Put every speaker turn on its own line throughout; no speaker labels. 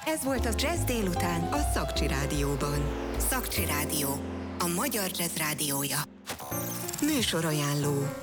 Ez volt a Jazz délután a Szakcsi Rádióban. Szakcsi Rádió, a magyar jazz rádiója. Műsorajánló.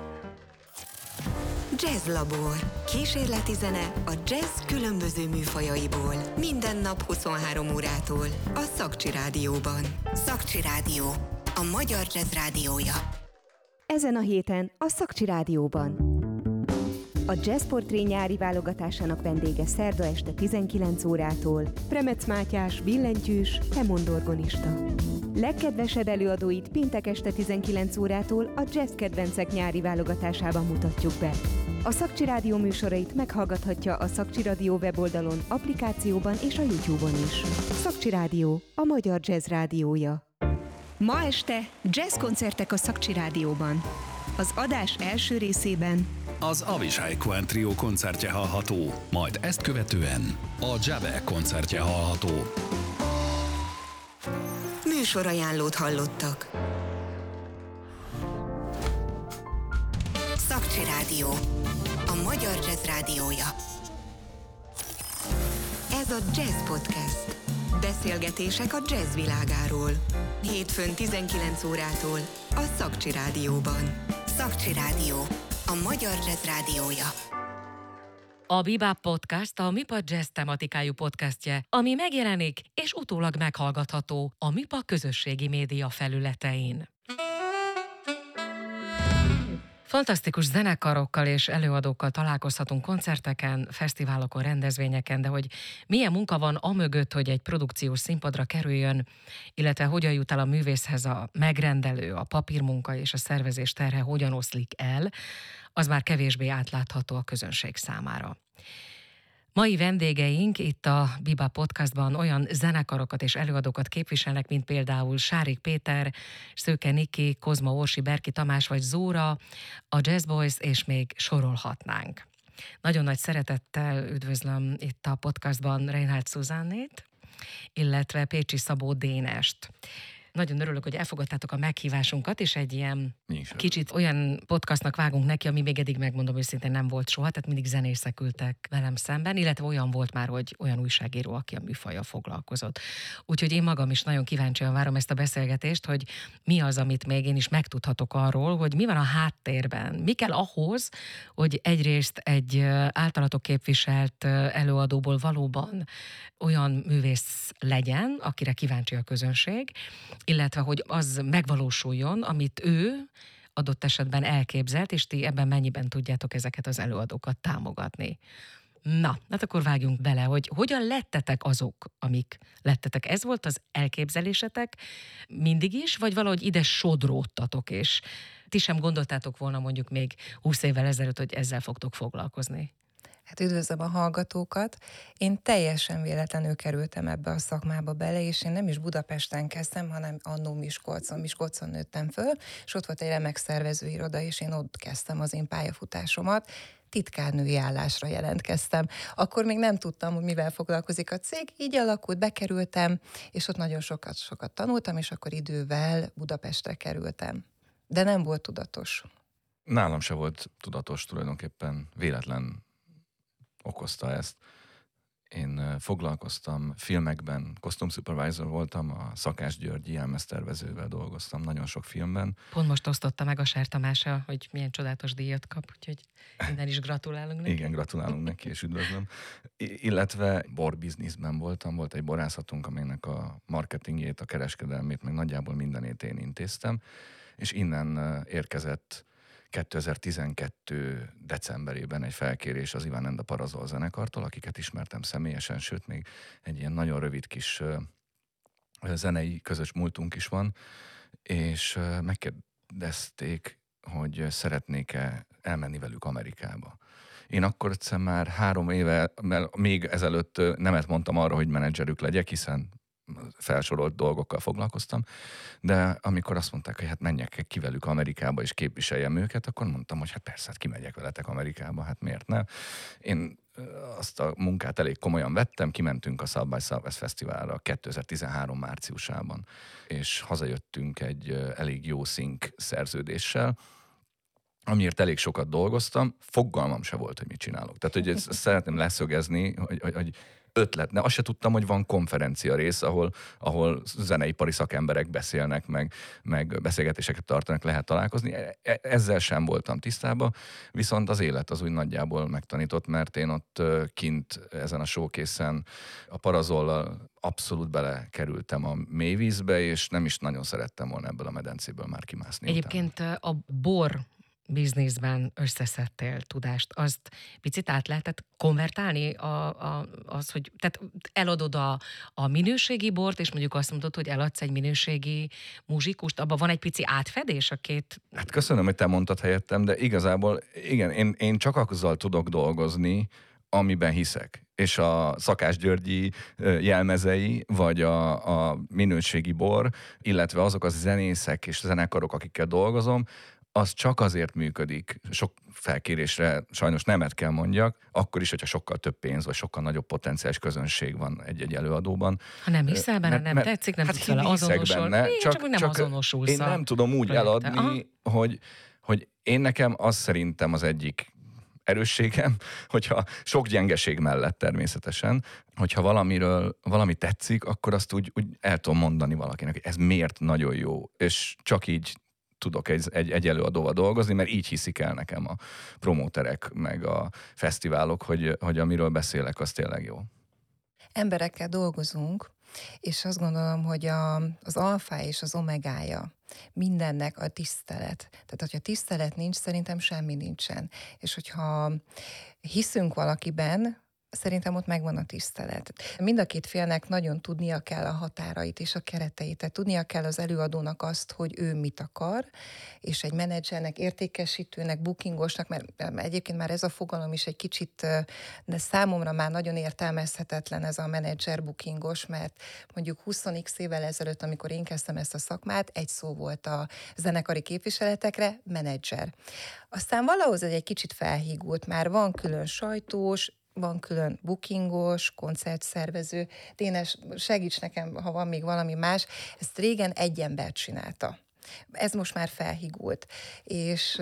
Jazz Labor. Kísérleti zene a jazz különböző műfajaiból. Minden nap 23 órától a Szakcsi Rádióban. Szakcsi Rádió, a magyar jazz rádiója.
Ezen a héten a Szakcsi Rádióban. A Jazz Portré nyári válogatásának vendége szerda este 19 órától Premec Mátyás, billentyűs, hemondorgonista. Legkedvesebb előadóit péntek este 19 órától a Jazz Kedvencek nyári válogatásában mutatjuk be. A Szakcsi Rádió műsorait meghallgathatja a Szakcsi Rádió weboldalon, applikációban és a YouTube-on is. Szakcsi Rádió, a magyar jazz rádiója. Ma este jazzkoncertek a Szakcsi Rádióban. Az adás első részében
az Avishai Cohen Trio koncertje hallható, majd ezt követően a Jabe koncertje hallható.
Műsorajánlót hallottak. Szakcsi Rádió, a magyar jazz rádiója. Ez a Jazz Podcast. Beszélgetések a jazz világáról. Hétfőn 19 órától a Szakcsi Rádióban. Szakcsi Rádió, a magyar jazz rádiója.
A Bebop Podcast a MIPA Jazz tematikájú podcastje, ami megjelenik és utólag meghallgatható a MIPA közösségi média felületein. Fantasztikus zenekarokkal és előadókkal találkozhatunk koncerteken, fesztiválokon, rendezvényeken, de hogy milyen munka van amögött, hogy egy produkciós színpadra kerüljön, illetve hogyan jut el a művészhez a megrendelő, a papírmunka és a szervezés terhe hogyan oszlik el, az már kevésbé átlátható a közönség számára. Mai vendégeink itt a Bebop Podcastban olyan zenekarokat és előadókat képviselnek, mint például Sárik Péter, Szőke Niki, Kozma Orsi, Berki Tamás vagy Zóra, a Jazz Boys, és még sorolhatnánk. Nagyon nagy szeretettel üdvözlöm itt a podcastban Reinhard Szuzannét, illetve Pécsi Szabó Dénest. Nagyon örülök, hogy elfogadtátok a meghívásunkat, és egy ilyen kicsit olyan podcastnak vágunk neki, ami még eddig, megmondom őszintén, nem volt soha, tehát mindig zenészek ültek velem szemben, illetve olyan volt már, hogy olyan újságíró, aki a műfajjal foglalkozott. Úgyhogy én magam is nagyon kíváncsian várom ezt a beszélgetést, hogy mi az, amit még én is megtudhatok arról, hogy mi van a háttérben, mi kell ahhoz, hogy egyrészt egy általatok képviselt előadóból valóban olyan művész legyen, akire kíváncsi a közönség, illetve hogy az megvalósuljon, amit ő adott esetben elképzelt, és ti ebben mennyiben tudjátok ezeket az előadókat támogatni. Na, hát akkor vágjunk bele, hogy hogyan lettetek azok, amik lettetek. Ez volt az elképzelésetek mindig is, vagy valahogy ide sodródtatok, és ti sem gondoltátok volna mondjuk még 20 évvel ezelőtt, hogy ezzel fogtok foglalkozni?
Hát üdvözlöm a hallgatókat. Én teljesen véletlenül kerültem ebbe a szakmába bele, és én nem is Budapesten kezdtem, hanem annó Miskolcon nőttem föl, és ott volt egy remek szervezőiroda, és én ott kezdtem az én pályafutásomat. Titkárnői állásra jelentkeztem. Akkor még nem tudtam, hogy mivel foglalkozik a cég, így alakult, bekerültem, és ott nagyon sokat tanultam, és akkor idővel Budapestre kerültem. De nem volt tudatos.
Nálam se volt tudatos, tulajdonképpen véletlen okozta ezt. Én foglalkoztam filmekben, costume supervisor voltam, a Szakás György jelmeztervezővel dolgoztam nagyon sok filmben.
Pont most osztotta meg a Ser Tamása, hogy milyen csodálatos díjat kap, úgyhogy innen is gratulálunk neki.
Igen, gratulálunk neki, és üdvözlöm. Illetve borbizniszben voltam, volt egy borászatunk, amelynek a marketingjét, a kereskedelmét, meg nagyjából mindenét én intéztem, és innen érkezett 2012. decemberében egy felkérés az Iván and the Parazol zenekartól, akiket ismertem személyesen, sőt még egy ilyen nagyon rövid kis zenei közös múltunk is van, és megkérdezték, hogy szeretnék-e elmenni velük Amerikába. Én akkor egyszer már 3 éve, még ezelőtt nemet mondtam arra, hogy menedzserük legyek, hiszen felsorolt dolgokkal foglalkoztam, de amikor azt mondták, hogy hát menjek ki velük Amerikába és képviseljem őket, akkor mondtam, hogy hát persze, hát kimegyek veletek Amerikába, hát miért ne? Én azt a munkát elég komolyan vettem, kimentünk a South by Southwest Fesztiválra 2013 márciusában, és hazajöttünk egy elég jó szink szerződéssel, amiért elég sokat dolgoztam, fogalmam se volt, hogy mit csinálok. Tehát, hogy ezt szeretném leszögezni, hogy ötlet. De azt se tudtam, hogy van konferencia rész, ahol zeneipari szakemberek beszélnek, meg beszélgetéseket tartanak, lehet találkozni. Ezzel sem voltam tisztában, viszont az élet az úgy nagyjából megtanított, mert én ott kint ezen a showcase-en a Parazollal abszolút belekerültem a mélyvízbe, és nem is nagyon szerettem volna ebből a medencéből már kimászni.
Egyébként
utána.
a bor bizniszben összeszedtél tudást, azt picit át lehetett konvertálni az, hogy tehát eladod a minőségi bort, és mondjuk azt mondod, hogy eladsz egy minőségi muzsikust, abban van egy pici átfedés a két?
Hát köszönöm, hogy te mondtad helyettem, de igazából igen, én csak azzal tudok dolgozni, amiben hiszek. És a Szakás Györgyi jelmezei, vagy a minőségi bor, illetve azok a zenészek és zenekarok, akikkel dolgozom, az csak azért működik, sok felkérésre sajnos nemet kell mondjak, akkor is, hogyha sokkal több pénz, vagy sokkal nagyobb potenciális közönség van egy előadóban.
Ha nem hiszel benne, nem tetszik, nem tudsz vele azonosulni. Csak nem azonosulsz.
Én nem tudom úgy eladni, hogy én nekem az szerintem az egyik erősségem, hogyha sok gyengeség mellett természetesen, hogyha valami tetszik, akkor azt úgy el tudom mondani valakinek, hogy ez miért nagyon jó, és csak így tudok egy előadóval dolgozni, mert így hiszik el nekem a promóterek, meg a fesztiválok, hogy amiről beszélek, az tényleg jó.
Emberekkel dolgozunk, és azt gondolom, hogy az alfája és az omegája mindennek a tisztelet. Tehát, hogyha tisztelet nincs, szerintem semmi nincsen. És hogyha hiszünk valakiben, szerintem ott megvan a tisztelet. Mind a két félnek nagyon tudnia kell a határait és a kereteit. Tehát tudnia kell az előadónak azt, hogy ő mit akar, és egy menedzsernek, értékesítőnek, bookingosnak, mert egyébként már ez a fogalom is egy kicsit, de számomra már nagyon értelmezhetetlen ez a menedzser bookingos, mert mondjuk 20x évvel ezelőtt, amikor én kezdtem ezt a szakmát, egy szó volt a zenekari képviseletekre, menedzser. Aztán valahogy egy kicsit felhígult, már van külön sajtós, van külön bookingos, koncertszervező. Dénes, segíts nekem, ha van még valami más. Ezt régen egy ember csinálta. Ez most már felhigult. És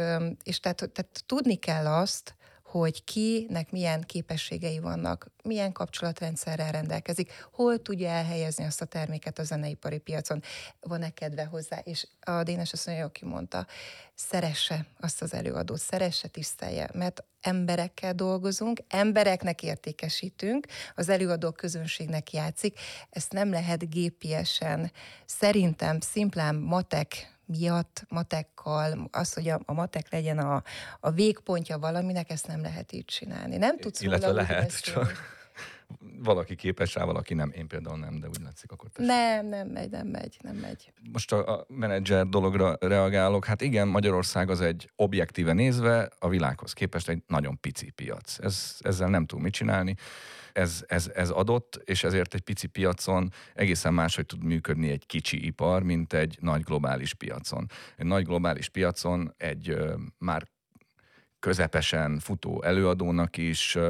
tehát tudni kell azt, hogy kinek milyen képességei vannak, milyen kapcsolatrendszerrel rendelkezik, hol tudja elhelyezni azt a terméket a zeneipari piacon, van-e kedve hozzá, és a Dénes azt mondja, aki mondta, szeresse azt az előadót, szeresse, tisztelje, mert emberekkel dolgozunk, embereknek értékesítünk, az előadó közönségnek játszik, ezt nem lehet gépiesen, szerintem szimplán matek miatt, matekkal, az, hogy a matek legyen a végpontja valaminek, ezt nem lehet így csinálni. Nem tudsz
illetve lehet, csak valaki képes rá, valaki nem. Én például nem, de úgy látszik, akkor
nem megy.
Most a menedzser dologra reagálok. Hát igen, Magyarország az egy objektíve nézve a világhoz képest egy nagyon pici piac. Ezzel nem tud mit csinálni. Ez adott, és ezért egy pici piacon egészen máshogy tud működni egy kicsi ipar, mint egy nagy globális piacon. Egy nagy globális piacon egy már közepesen futó előadónak is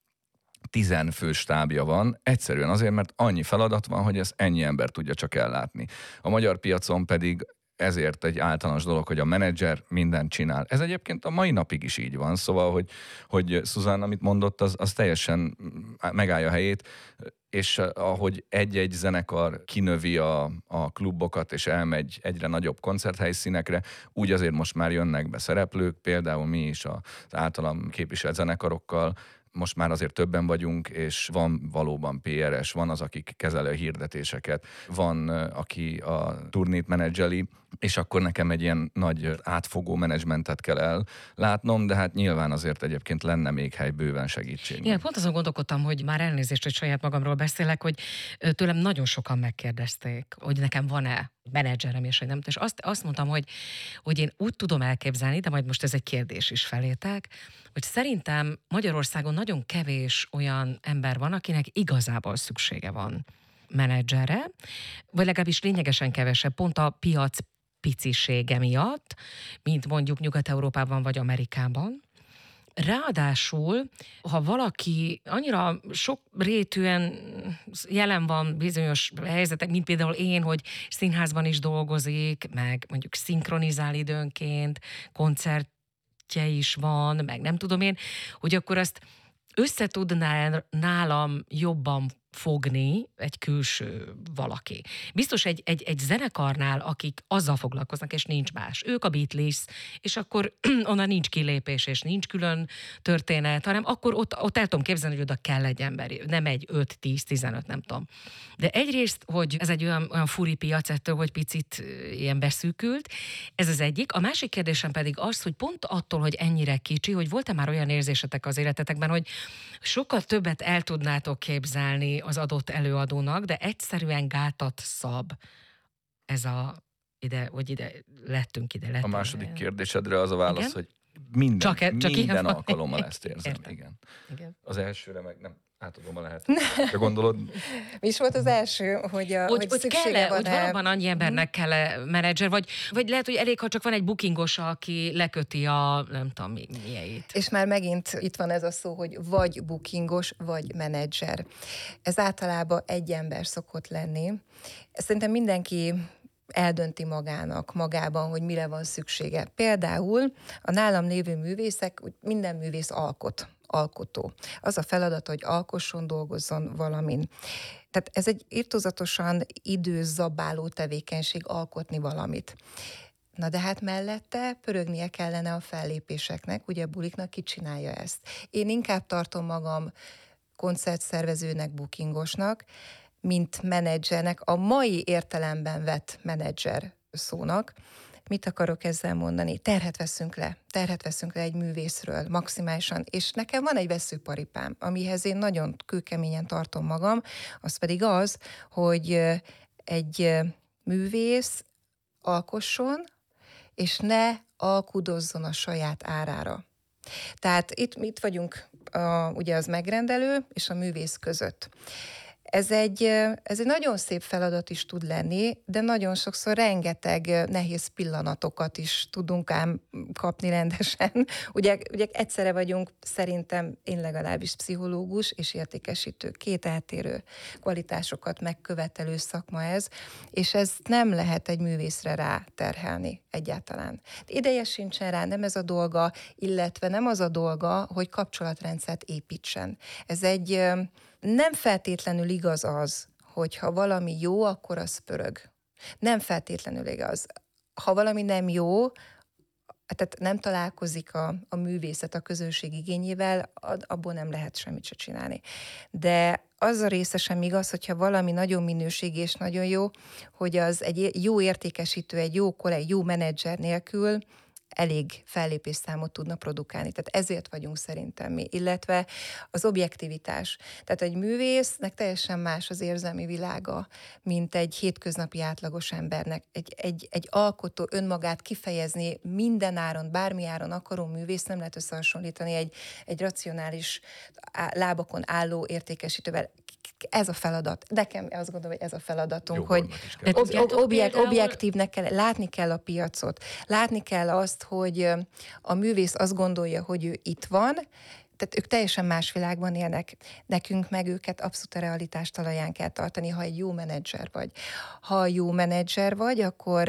10 fős stábja van, egyszerűen azért, mert annyi feladat van, hogy ezt ennyi ember tudja csak ellátni. A magyar piacon pedig ezért egy általános dolog, hogy a menedzser mindent csinál. Ez egyébként a mai napig is így van, szóval, hogy Susanna, amit mondott, az teljesen megállja a helyét, és ahogy egy-egy zenekar kinövi a klubokat, és elmegy egyre nagyobb koncerthelyszínekre, úgy azért most már jönnek be szereplők, például mi is az általam képviselt zenekarokkal, most már azért többen vagyunk, és van valóban PRS, van az, akik kezeli a hirdetéseket, van, aki a turnét menedzseli, és akkor nekem egy ilyen nagy átfogó menedzsmentet kell ellátnom, de hát nyilván azért egyébként lenne még hely, bőven segítség.
Igen, pont azon gondolkodtam, hogy már elnézést, hogy saját magamról beszélek, hogy tőlem nagyon sokan megkérdezték, hogy nekem van-e menedzserem, és hogy nem. És azt mondtam, hogy én úgy tudom elképzelni, de majd most ez egy kérdés is felétek, hogy szerintem Magyarországon nagyon kevés olyan ember van, akinek igazából szüksége van menedzserre, vagy legalábbis lényegesen kevesebb, pont a piac picisége miatt, mint mondjuk Nyugat-Európában vagy Amerikában. Ráadásul, ha valaki annyira sok rétűen jelen van bizonyos helyzetek, mint például én, hogy színházban is dolgozik, meg mondjuk szinkronizál időnként, koncertje is van, meg nem tudom én, hogy akkor azt összetudná nálam jobban fogni egy külső valaki. Biztos egy zenekarnál, akik azzal foglalkoznak, és nincs más. Ők a Beatles, és akkor onnan nincs kilépés, és nincs külön történet, hanem akkor ott el tudom képzelni, hogy oda kell egy ember, nem egy 5-10-15, nem tudom. De egyrészt, hogy ez egy olyan furi piac ettől, hogy picit ilyen beszűkült, ez az egyik. A másik kérdésem pedig az, hogy pont attól, hogy ennyire kicsi, hogy volt-e már olyan érzésetek az életetekben, hogy sokkal többet el tudnátok képzelni az adott előadónak, de egyszerűen gátat szab ez ide lettünk.
A második kérdésedre az a válasz,
igen?
hogy minden alkalommal ezt érzem.
Igen.
Az elsőre meg nem átadom a lehetőséget. Te gondolod?
Mi is volt az első, hogy szüksége van
hogy valóban annyi embernek kell menedzser, vagy lehet, hogy elég, ha csak van egy bookingos, aki leköti a nem tudom milyeit.
És már megint itt van ez a szó, hogy vagy bookingos, vagy menedzser. Ez általában egy ember szokott lenni. Szerintem mindenki eldönti magában, hogy mire van szüksége. Például a nálam lévő művészek, minden művész alkotó. Az a feladat, hogy alkosson, dolgozzon valamin. Tehát ez egy irtózatosan időzabáló tevékenység alkotni valamit. Na de hát mellette pörögnie kellene a fellépéseknek, ugye a buliknak ki csinálja ezt. Én inkább tartom magam koncertszervezőnek, bookingosnak, mint menedzsernek, a mai értelemben vett menedzser szónak. Mit akarok ezzel mondani? Terhet veszünk le egy művészről maximálisan, és nekem van egy vesszőparipám, amihez én nagyon kőkeményen tartom magam, az pedig az, hogy egy művész alkosson, és ne alkudozzon a saját árára. Tehát itt vagyunk ugye az megrendelő és a művész között. Ez egy nagyon szép feladat is tud lenni, de nagyon sokszor rengeteg nehéz pillanatokat is tudunk ám kapni rendesen. Ugye egyszerre vagyunk, szerintem én legalábbis pszichológus és értékesítő, két eltérő kvalitásokat megkövetelő szakma ez, és ezt nem lehet egy művészre ráterhelni egyáltalán. Ideje sincsen rá, nem ez a dolga, illetve nem az a dolga, hogy kapcsolatrendszert építsen. Ez egy nem feltétlenül igaz az, hogy ha valami jó, akkor az pörög. Nem feltétlenül igaz. Ha valami nem jó, tehát nem találkozik a művészet a közönség igényével, abból nem lehet semmit se csinálni. De az a része sem igaz, hogyha valami nagyon minőségi és nagyon jó, hogy az egy jó értékesítő, egy jó kollég, jó menedzser nélkül elég fellépésszámot tudna produkálni. Tehát ezért vagyunk szerintem mi. Illetve az objektivitás. Tehát egy művésznek teljesen más az érzelmi világa, mint egy hétköznapi átlagos embernek. Egy alkotó önmagát kifejezni minden áron, bármi áron akaró művész nem lehet összehasonlítani egy racionális lábakon álló értékesítővel. Ez a feladat. Nekem azt gondolom, hogy ez a feladatunk, hogy objektívnek kell, látni kell a piacot, látni kell azt, hogy a művész azt gondolja, hogy ő itt van, tehát ők teljesen más világban élnek, nekünk meg őket abszolút a realitás talaján kell tartani, ha egy jó menedzser vagy. Ha jó menedzser vagy, akkor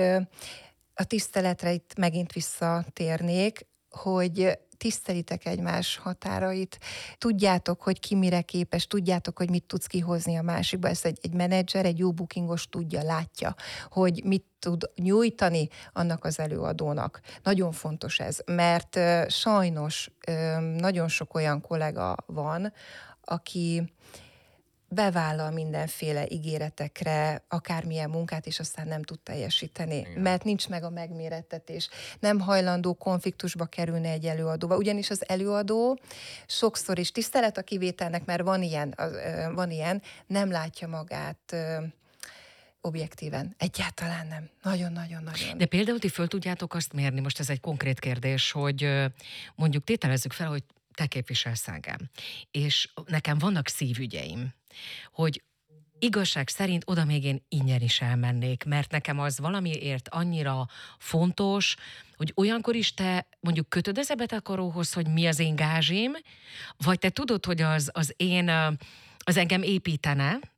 a tiszteletre itt megint visszatérnék, hogy tisztelitek egymás határait, tudjátok, hogy ki mire képes, tudjátok, hogy mit tudsz kihozni a másikba. Ezt egy menedzser, egy jó bookingos tudja, látja, hogy mit tud nyújtani annak az előadónak. Nagyon fontos ez, mert sajnos nagyon sok olyan kollega van, aki bevállal mindenféle ígéretekre, akármilyen munkát, és aztán nem tud teljesíteni, igen, mert nincs meg a megmérettetés. Nem hajlandó konfliktusba kerülni egy előadóval, ugyanis az előadó sokszor is tisztelet a kivételnek, mert van ilyen, nem látja magát objektíven. Egyáltalán nem. Nagyon-nagyon-nagyon.
De például ti föl tudjátok azt mérni, most ez egy konkrét kérdés, hogy mondjuk tételezzük fel, hogy te képviselsz engem, és nekem vannak szívügyeim, hogy igazság szerint oda még én ingyen is elmennék, mert nekem az valamiért annyira fontos, hogy olyankor is te mondjuk kötöd az ebetakaróhoz, hogy mi az én gázsim, vagy te tudod, hogy az engem építene,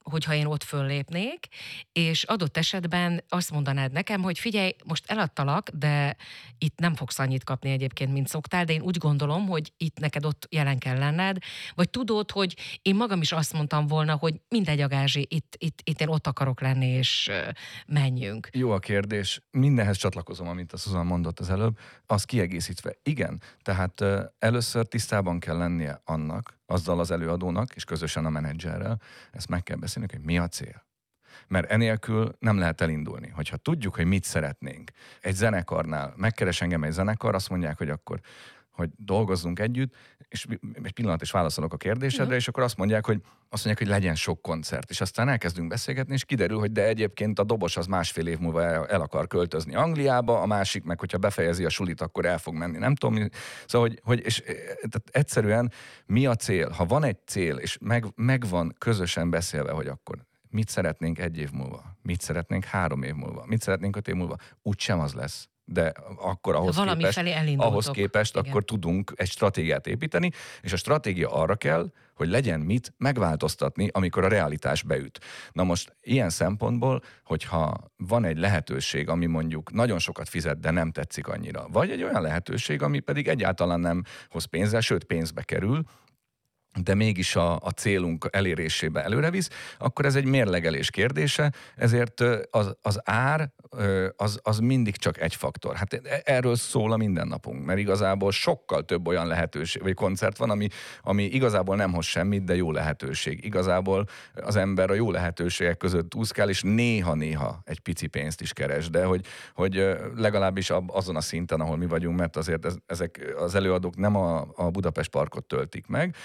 hogyha én ott föllépnék, és adott esetben azt mondanád nekem, hogy figyelj, most eladtalak, de itt nem fogsz annyit kapni egyébként, mint szoktál, de én úgy gondolom, hogy itt neked ott jelen kell lenned, vagy tudod, hogy én magam is azt mondtam volna, hogy mindegy a Gázsi, itt én ott akarok lenni, és menjünk.
Jó a kérdés. Mindenhez csatlakozom, amit a Susan mondott az előbb, azt kiegészítve. Igen, tehát először tisztában kell lennie annak, azzal az előadónak, és közösen a menedzserrel, ezt meg kell beszélni, hogy mi a cél. Mert enélkül nem lehet elindulni. Hogyha tudjuk, hogy mit szeretnénk. Egy zenekarnál megkeres engem egy zenekar, azt mondják, hogy akkor hogy dolgozzunk együtt, és egy pillanat is válaszolok a kérdésedre, és akkor azt mondják, hogy legyen sok koncert. És aztán elkezdünk beszélgetni, és kiderül, hogy de egyébként a dobos az másfél év múlva el akar költözni Angliába, a másik meg, hogyha befejezi a sulit, akkor el fog menni. Nem tudom, szóval, tehát egyszerűen mi a cél? Ha van egy cél, és meg van közösen beszélve, hogy akkor mit szeretnénk 1 év múlva, mit szeretnénk 3 év múlva, mit szeretnénk 5 év múlva, úgysem az lesz. De akkor ahhoz képest akkor tudunk egy stratégiát építeni, és a stratégia arra kell, hogy legyen mit megváltoztatni, amikor a realitás beüt. Na most ilyen szempontból, hogyha van egy lehetőség, ami mondjuk nagyon sokat fizet, de nem tetszik annyira, vagy egy olyan lehetőség, ami pedig egyáltalán nem hoz pénzzel, sőt pénzbe kerül, de mégis a célunk elérésébe előrevisz, akkor ez egy mérlegelés kérdése, ezért az ár az mindig csak egy faktor. Hát erről szól a mindennapunk, mert igazából sokkal több olyan lehetőség, vagy koncert van, ami igazából nem hoz semmit, de jó lehetőség. Igazából az ember a jó lehetőségek között úszkál, és néha-néha egy pici pénzt is keres, de hogy legalábbis azon a szinten, ahol mi vagyunk, mert azért ezek az előadók nem a Budapest Parkot töltik meg,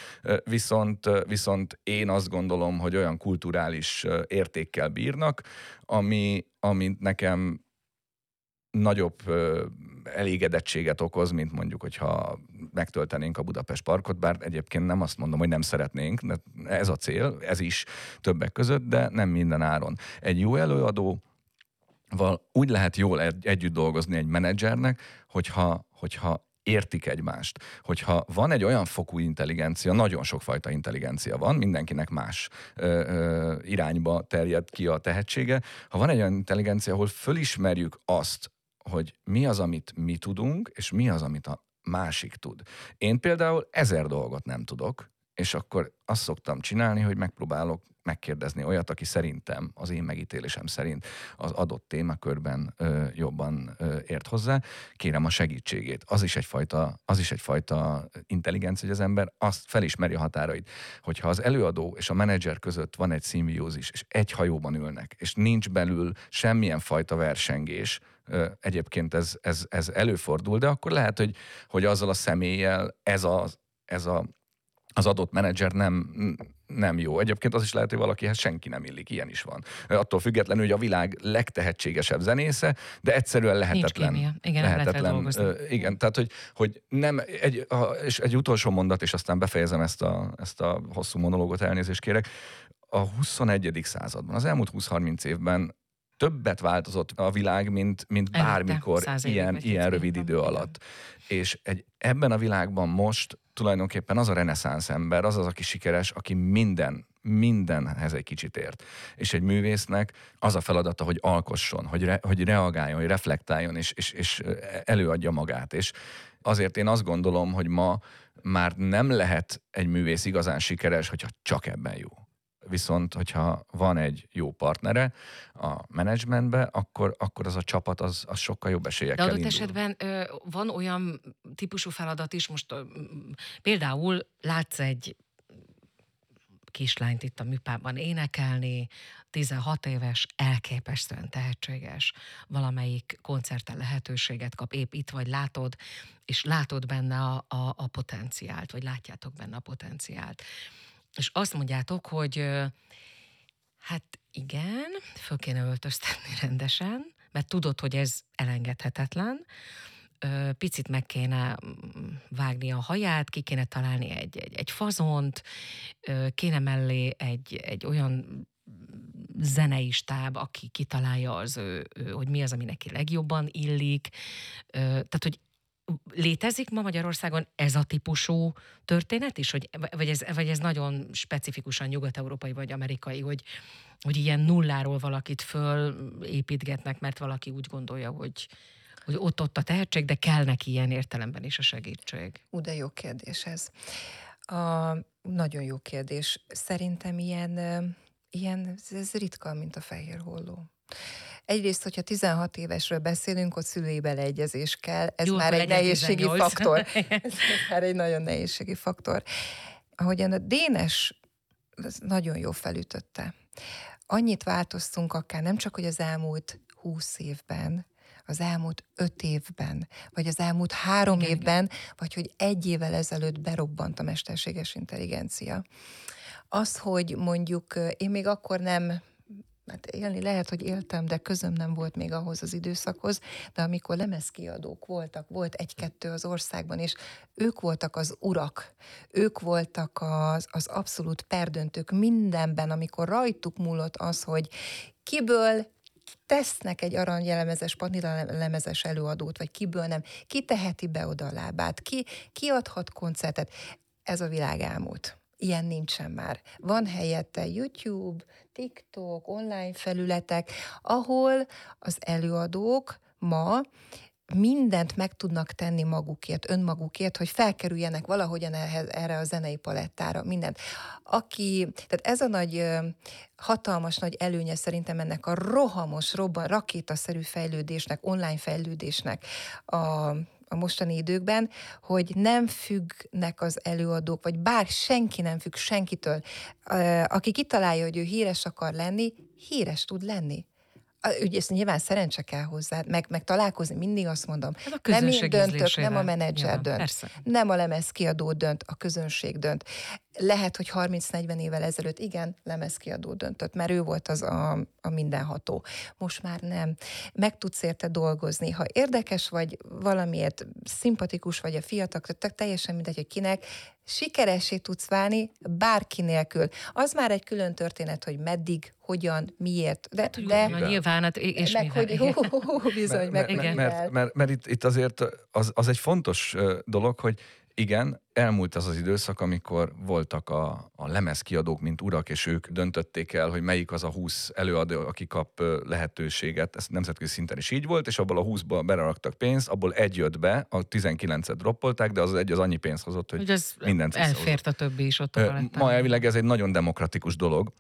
viszont én azt gondolom, hogy olyan kulturális értékkel bírnak, ami nekem nagyobb elégedettséget okoz, mint mondjuk, hogyha megtöltenénk a Budapest Parkot, bár egyébként nem azt mondom, hogy nem szeretnénk, de ez a cél, ez is többek között, de nem minden áron. Egy jó előadóval úgy lehet jól együtt dolgozni egy menedzsernek, hogyha értik egymást. Hogyha van egy olyan fokú intelligencia, nagyon sokfajta intelligencia van, mindenkinek más irányba terjed ki a tehetsége. Ha van egy olyan intelligencia, ahol fölismerjük azt, hogy mi az, amit mi tudunk, és mi az, amit a másik tud. Én például 1000 dolgot nem tudok, és akkor azt szoktam csinálni, hogy megpróbálok megkérdezni olyat, aki szerintem, az én megítélésem szerint az adott témakörben jobban ért hozzá, kérem a segítségét. Az is egyfajta intelligencia, hogy az ember azt felismeri a határait. Hogyha az előadó és a menedzser között van egy szimbiózis, és egy hajóban ülnek, és nincs belül semmilyen fajta versengés, egyébként ez előfordul, de akkor lehet, hogy azzal a személlyel az adott menedzser nem jó. Egyébként az is lehet, hogy valakihez senki nem illik, ilyen is van. Attól függetlenül, hogy a világ legtehetségesebb zenésze, de egyszerűen lehetetlen.
Nincs kémia. Igen, lehetetlen.
Igen, tehát, hogy nem, és egy utolsó mondat, és aztán befejezem ezt a hosszú monológot, elnézést kérek. A 21. században, az elmúlt 20-30 évben többet változott a világ, mint bármikor ilyen rövid idő alatt. És ebben a világban most tulajdonképpen az a reneszánsz ember, az, aki sikeres, aki mindenhez egy kicsit ért. És egy művésznek az a feladata, hogy alkosson, hogy reagáljon, hogy reflektáljon, és előadja magát. És azért én azt gondolom, hogy ma már nem lehet egy művész igazán sikeres, hogyha csak ebben jó. Viszont, hogyha van egy jó partnere a menedzsmentbe, akkor az a csapat az sokkal jobb esélyekkel indul.
De adott esetben van olyan típusú feladat is, most például látsz egy kislányt itt a műpában énekelni, 16 éves, elképesztően tehetséges, valamelyik koncerten lehetőséget kap, épp itt vagy látod, és látod benne a potenciált, vagy látjátok benne a potenciált. És azt mondjátok, hogy hát igen, föl kéne öltöztetni rendesen, mert tudod, hogy ez elengedhetetlen, picit meg kéne vágni a haját, ki kéne találni egy fazont, kéne mellé egy olyan zenei stáb, aki kitalálja hogy mi az, ami neki legjobban illik. Tehát, hogy létezik ma Magyarországon ez a típusú történet is? Vagy ez nagyon specifikusan nyugat-európai vagy amerikai, hogy ilyen nulláról valakit fölépítgetnek, mert valaki úgy gondolja, hogy ott a tehetség, de kell neki ilyen értelemben is a segítség.
De jó kérdés ez. Nagyon jó kérdés. Szerintem ez ritka, mint a fehér holló. Egyrészt, hogyha 16 évesről beszélünk, ott szülői beleegyezés kell. Ez jó, már egy nehézségi faktor. Ez már egy nagyon nehézségi faktor. Ahogyan a Dénes nagyon jó felütötte. Annyit változtunk akár nem csak, hogy az elmúlt 20 évben, az elmúlt 5 évben, vagy az elmúlt 3 évben, vagy hogy 1 évvel ezelőtt berobbant a mesterséges intelligencia. Az, hogy mondjuk én még akkor nem, hát élni lehet, hogy éltem, de közöm nem volt még ahhoz az időszakhoz, de amikor lemezkiadók voltak, volt 1-2 az országban, és ők voltak az urak, ők voltak az abszolút perdöntők mindenben, amikor rajtuk múlott az, hogy kiből tesznek egy aranylemezes, panilalemezes előadót, vagy kiből nem, ki teheti be oda a lábát, ki adhat koncertet. Ez a világ elmúlt. Ilyen nincsen már. Van helyette YouTube, TikTok, online felületek, ahol az előadók ma mindent meg tudnak tenni magukért, önmagukért, hogy felkerüljenek valahogyan erre a zenei palettára, mindent. Tehát ez a hatalmas nagy előnye szerintem ennek a rohamos, rakétaszerű fejlődésnek, online fejlődésnek a mostani időkben, hogy nem függnek az előadók, vagy senki nem függ senkitől. Aki kitalálja, hogy ő híres akar lenni, híres tud lenni. Ugye ezt nyilván szerencse kell hozzá, meg találkozni, mindig azt mondom. Nem én döntök, nem a menedzser dönt, persze. Nem a lemezkiadó dönt, a közönség dönt. Lehet, hogy 30-40 évvel ezelőtt igen, lemezkiadó döntött, mert ő volt az a mindenható. Most már nem. Meg tudsz érte dolgozni. Ha érdekes vagy, valamiért szimpatikus vagy a fiatal, teljesen mindegy, hogy kinek, sikeressé tudsz válni bárki nélkül. Az már egy külön történet, hogy meddig, hogyan, miért. De
nyilván, hát és
meg, hogy bizony,
mert itt azért az egy fontos dolog, hogy igen, elmúlt az időszak, amikor voltak a lemezkiadók, mint urak, és ők döntötték el, hogy melyik az a 20 előadó, aki kap lehetőséget. Ez nemzetközi szinten is így volt, és abból a 20-ba beleraktak pénzt, abból egy jött be, a 19-et droppolták, de az egy az annyi pénzt hozott, hogy mindent
elfért a többi is ott a
ma elvileg ez egy nagyon demokratikus dolog,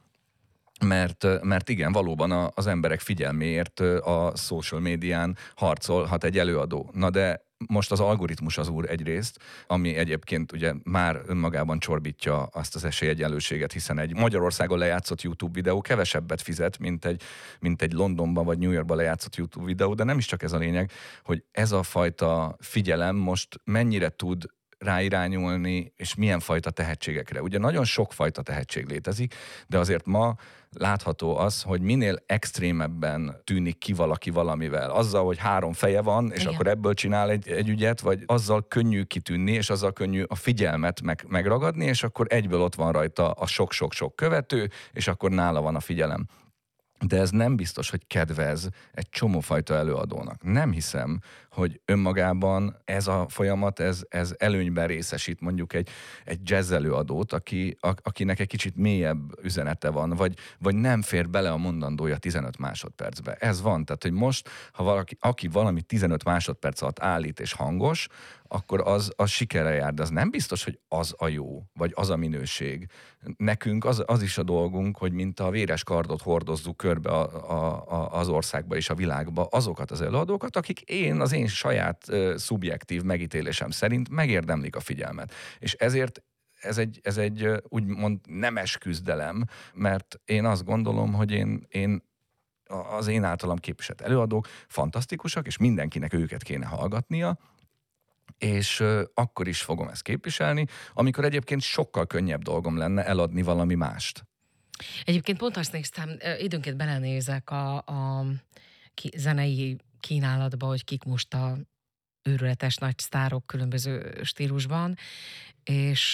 mert igen, valóban az emberek figyelméért a social médián harcolhat egy előadó. Na de most az algoritmus az úr egyrészt, ami egyébként ugye már önmagában csorbítja azt az esélyegyenlőséget, hiszen egy Magyarországon lejátszott YouTube videó kevesebbet fizet, mint egy Londonban vagy New Yorkban lejátszott YouTube videó, de nem is csak ez a lényeg, hogy ez a fajta figyelem most mennyire tud ráirányulni, és milyen fajta tehetségekre. Ugye nagyon sok fajta tehetség létezik, de azért ma látható az, hogy minél extrémebben tűnik ki valaki valamivel. Azzal, hogy 3 feje van, és igen, akkor ebből csinál egy ügyet, vagy azzal könnyű kitűnni, és azzal könnyű a figyelmet megragadni, és akkor egyből ott van rajta a sok-sok-sok követő, és akkor nála van a figyelem. De ez nem biztos, hogy kedvez egy csomófajta előadónak. Nem hiszem, hogy önmagában ez a folyamat, ez előnyben részesít mondjuk egy jazz előadót, akinek egy kicsit mélyebb üzenete van, vagy nem fér bele a mondandója 15 másodpercbe. Ez van, tehát hogy most, ha aki valami 15 másodperc alatt állít és hangos, akkor az sikerrel jár, de az nem biztos, hogy az a jó, vagy az a minőség. Nekünk az is a dolgunk, hogy mint a véres kardot hordozzuk körbe az országba és a világba azokat az előadókat, akik az én saját szubjektív megítélésem szerint megérdemlik a figyelmet. És ezért ez egy úgymond nemes küzdelem, mert én azt gondolom, hogy az én általam képviselt előadók fantasztikusak, és mindenkinek őket kéne hallgatnia, és akkor is fogom ezt képviselni, amikor egyébként sokkal könnyebb dolgom lenne eladni valami mást.
Egyébként pont azt néztem, időnként belenézek a zenei kínálatba, hogy kik most a őrületes nagy sztárok különböző stílusban, és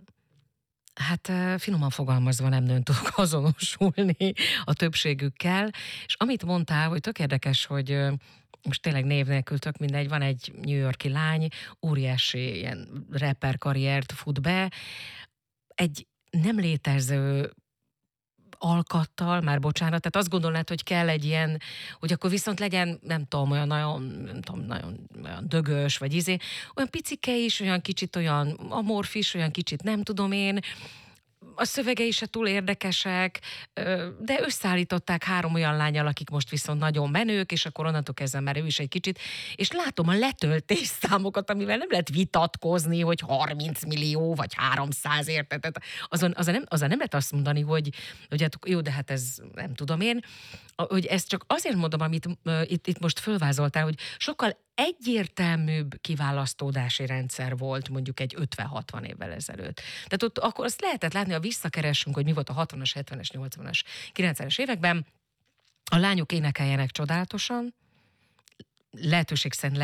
hát finoman fogalmazva nem tudok azonosulni a többségükkel, és amit mondtál, hogy tök érdekes, hogy most tényleg név nélkül tök mindegy, van egy New York-i lány, óriási ilyen rapper karriert fut be, egy nem létező alkattal, már bocsánat, tehát azt gondolnád, hogy kell egy ilyen, hogy akkor viszont legyen, nem tudom, olyan nagyon olyan dögös, vagy olyan picike is, olyan kicsit olyan amorfis, olyan kicsit nem tudom én, a szövegei se túl érdekesek, de összeállították 3 olyan lányal, akik most viszont nagyon menők, és akkor onnantól kezdve már ő is egy kicsit, és látom a letöltés számokat, amivel nem lehet vitatkozni, hogy 30 millió, vagy 300 érted. Tehát azon nem lehet azt mondani, hogy hát jó, de hát ez nem tudom én, hogy ezt csak azért mondom, amit itt most fölvázoltál, hogy sokkal egyértelműbb kiválasztódási rendszer volt mondjuk egy 50-60 évvel ezelőtt. Tehát ott akkor azt lehetett látni, ha visszakeressünk, hogy mi volt a 60-as, 70-es, 80-as, 90-es években, a lányok énekeljenek csodálatosan, lehetőség szerint